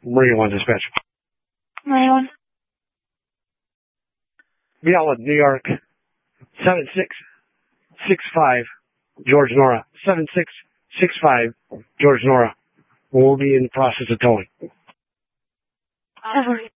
Marine One dispatch. Marine One. Biala, New York, 7665 George Nora. 7665 George Nora. We'll be in the process of towing.